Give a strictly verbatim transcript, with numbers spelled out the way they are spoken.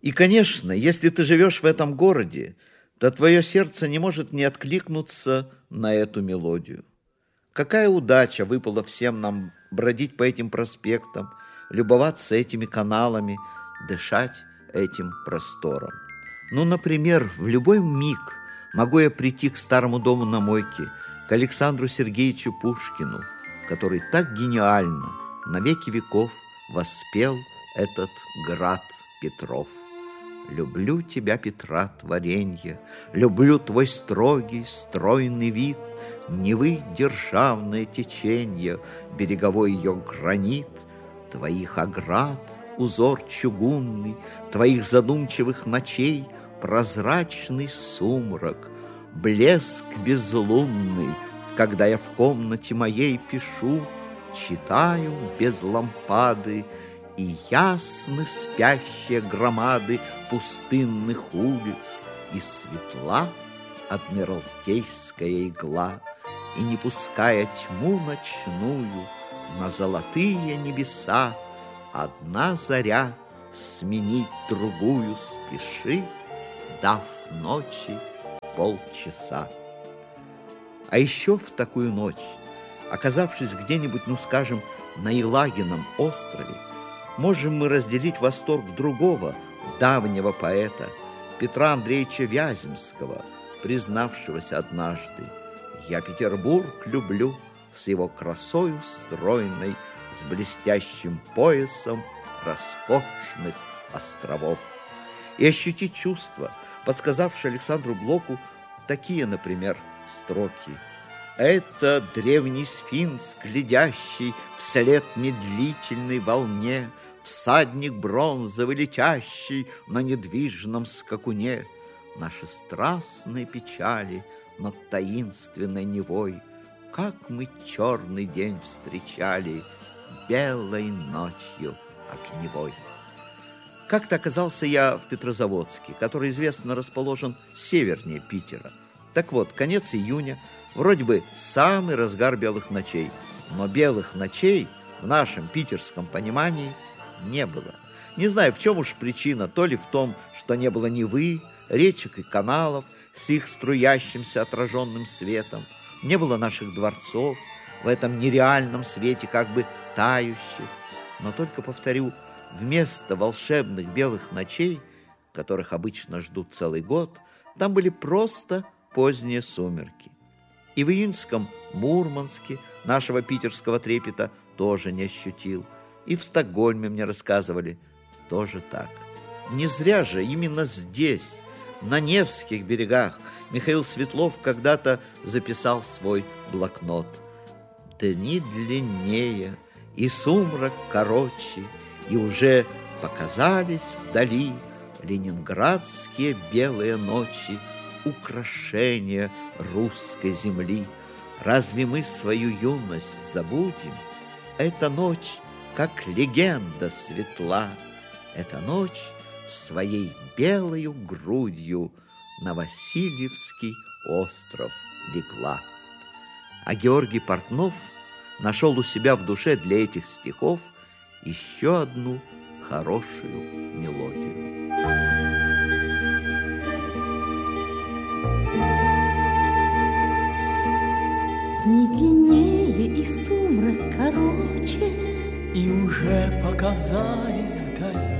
И, конечно, если ты живешь в этом городе, то твое сердце не может не откликнуться на эту мелодию. Какая удача выпала всем нам бродить по этим проспектам, любоваться этими каналами, дышать этим простором. Ну, например, в любой миг могу я прийти к старому дому на Мойке, к Александру Сергеевичу Пушкину, который так гениально на веки веков воспел этот град Петров. Люблю тебя, Петра, творенье, люблю твой строгий, стройный вид, Невы державное теченье, береговой ее гранит, твоих оград узор чугунный, твоих задумчивых ночей прозрачный сумрак, блеск безлунный, когда я в комнате моей пишу, читаю без лампады, и ясны спящие громады пустынных улиц, и светла адмиралтейская игла, и не пуская тьму ночную на золотые небеса, одна заря сменить другую спешит, дав ночи полчаса. А еще в такую ночь, оказавшись где-нибудь, ну, скажем, на Елагином острове, можем мы разделить восторг другого, давнего поэта, Петра Андреевича Вяземского, признавшегося однажды: «Я Петербург люблю с его красою стройной, с блестящим поясом роскошных островов». И ощутить чувства, подсказавшие Александру Блоку такие, например, строки: «Это древний сфинкс, глядящий вслед медлительной волне, всадник бронзовый, летящий на недвижном скакуне, наши страстные печали над таинственной Невой, как мы черный день встречали белой ночью огневой». Как-то оказался я в Петрозаводске, который, известно, расположен севернее Питера. Так вот, конец июня, вроде бы самый разгар белых ночей, но белых ночей в нашем питерском понимании не было. Не знаю, в чем уж причина, то ли в том, что не было Невы, речек и каналов с их струящимся отраженным светом, не было наших дворцов в этом нереальном свете, как бы тающих, но только, повторю, вместо волшебных белых ночей, которых обычно ждут целый год, там были просто поздние сумерки. И в июньском Мурманске нашего питерского трепета тоже не ощутил. И в Стокгольме мне рассказывали тоже так. Не зря же именно здесь, на Невских берегах, Михаил Светлов когда-то записал в свой блокнот: «Дни длиннее, и сумрак короче, и уже показались вдали ленинградские белые ночи, украшения русской земли. Разве мы свою юность забудем? Эта ночь, как легенда, светла. Эта ночь своей белою грудью на Васильевский остров легла». А Георгий Портнов нашел у себя в душе для этих стихов еще одну хорошую мелодию. Дни длиннее и сумрак короче, и уже показались вдали